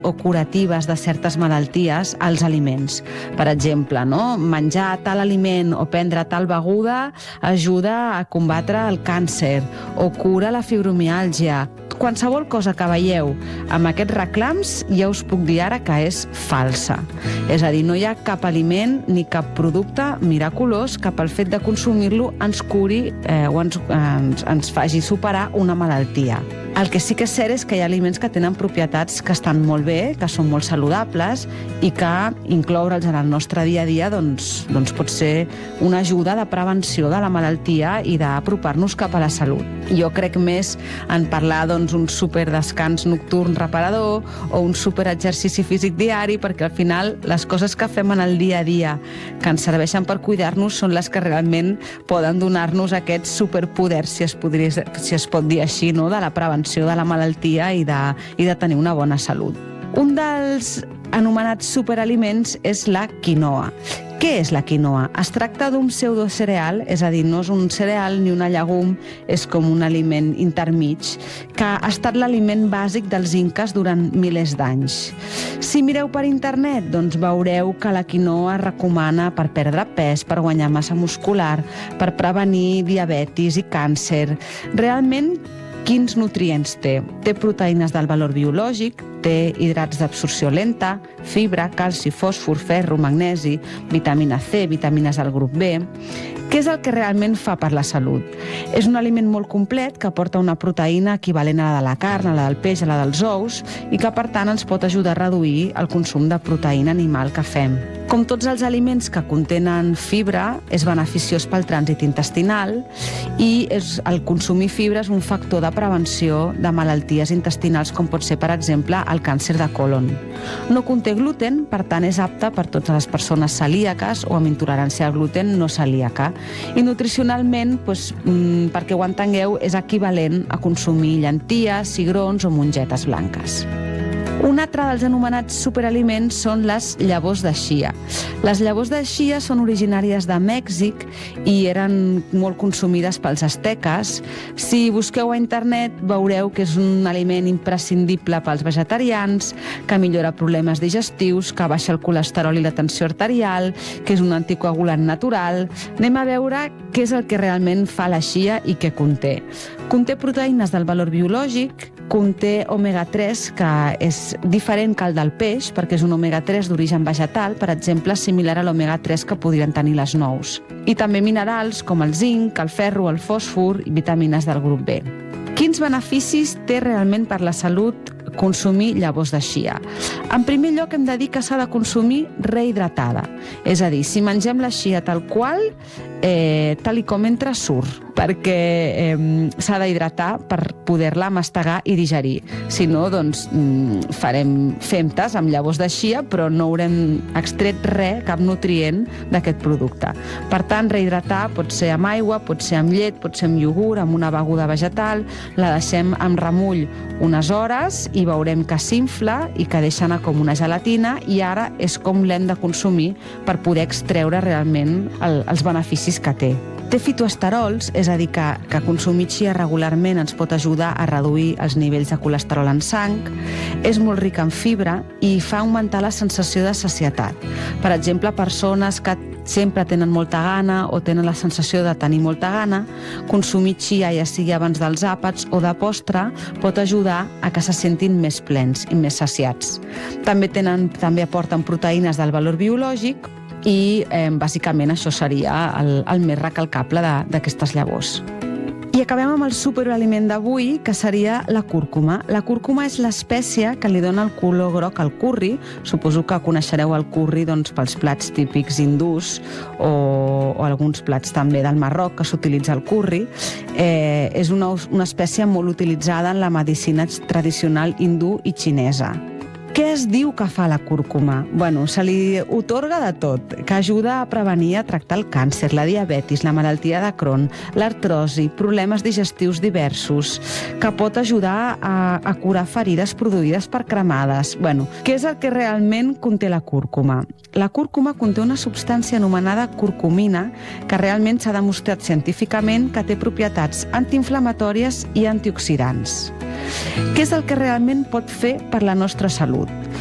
o curatives de certes malalties als aliments. Per exemple, menjar tal aliment o prendre tal beguda ajuda a combatre el càncer o cura la fibromiàlgia. Qualsevol cosa que veieu amb aquests reclams ja us puc dir ara que és falsa. És a dir, no hi ha cap aliment ni cap producte miraculós que pel fet de consumir-lo ens curi o ens faci superar una malaltia. El que sí que és cert és que hi ha aliments que tenen propietats que estan molt bé, que són molt saludables i que incloure'ls en el nostre dia a dia doncs pot ser una ajuda de prevenció de la malaltia i d'apropar-nos cap a la salut. Jo crec més en parlar d'un superdescans nocturn reparador o un superexercici físic diari, perquè al final les coses que fem en el dia a dia que ens serveixen per cuidar-nos són les que realment poden donar-nos aquest superpoder, si es pot dir així, de la prevenció de la malaltia i de tenir una bona salut. Un dels anomenats superaliments és la quinoa. Què és la quinoa? Es tracta d'un pseudocereal, és a dir, no és un cereal ni una llegum, és com un aliment intermig, que ha estat l'aliment bàsic dels inques durant milers d'anys. Si mireu per internet, doncs veureu que la quinoa es recomana per perdre pes, per guanyar massa muscular, per prevenir diabetis i càncer. Realment, quins nutrients té? Té proteïnes del valor biològic, té hidrats d'absorció lenta, fibra, calci, fòsfor, ferro, magnesi, vitamina C, vitamines del grup B. Què és el que realment fa per la salut? És un aliment molt complet que aporta una proteïna equivalent a la de la carn, a la del peix, a la dels ous i que, per tant, ens pot ajudar a reduir el consum de proteïna animal que fem. Com tots els aliments que contenen fibra, és beneficiós pel trànsit intestinal i el consumir fibra és un factor de prevenció de malalties intestinals com pot ser, per exemple, el càncer de còlon. No conté gluten, per tant és apte per totes les persones celíaques o amb intolerància al gluten no celíaca. I nutricionalment, perquè ho entengueu, és equivalent a consumir llenties, cigrons o mongetes blanques. Un altre dels anomenats superaliments són les llavors de chia. Les llavors de chia són originàries de Mèxic i eren molt consumides pels asteques. Si busqueu a internet veureu que és un aliment imprescindible pels vegetarians, que millora problemes digestius, que baixa el colesterol i la tensió arterial, que és un anticoagulant natural. Anem a veure què és el que realment fa la chia i què conté. Conté proteïnes del valor biològic, conté omega-3, que és diferent que el del peix, perquè és un omega-3 d'origen vegetal, per exemple, similar a l'omega-3 que podrien tenir les nous. I també minerals com el zinc, el ferro, el fòsfor i vitamines del grup B. Quins beneficis té realment per la salut consumir llavors de chia? En primer lloc, hem de dir que s'ha de consumir rehidratada. És a dir, si mengem la chia tal qual, tal i com entra, surt, perquè s'ha d'hidratar per poder-la mastegar i digerir. Si no, doncs fem tas amb llavors de chia, però no haurem extret res, cap nutrient d'aquest producte. Per tant, rehidratar pot ser amb aigua, pot ser amb llet, pot ser amb iogurt, amb una beguda vegetal, la deixem amb remull unes hores i veurem que s'infla i que deixa anar com una gelatina i ara és com l'hem de consumir per poder extreure realment els beneficis que té. Té fitoesterols, és a dir, que consumir chia regularment ens pot ajudar a reduir els nivells de colesterol en sang, és molt rica en fibra i fa augmentar la sensació de sacietat. Per exemple, persones que sempre tenen molta gana o tenen la sensació de tenir molta gana, consumir chia, ja sigui abans dels àpats o de postre, pot ajudar a que se sentin més plens i més saciats. També aporten proteïnes del valor biològic i bàsicament això seria el més recalcable d'aquestes llavors. I acabem amb el superaliment d'avui, que seria la cúrcuma. La cúrcuma és l'espècie que li dona el color groc al curri. Suposo que coneixereu el curri pels plats típics hindús o alguns plats també del Marroc que s'utilitza el curri. És una espècie molt utilitzada en la medicina tradicional hindú i xinesa. Què es diu que fa la cúrcuma? Se li atorga de tot, que ajuda a prevenir i a tractar el càncer, la diabetis, la malaltia de Crohn, l'artrosi, problemes digestius diversos, que pot ajudar a curar ferides produïdes per cremades. Què és el que realment conté la cúrcuma? La cúrcuma conté una substància anomenada curcumina, que realment s'ha demostrat científicament que té propietats antiinflamatòries i antioxidants. Què és el que realment pot fer per la nostra salut?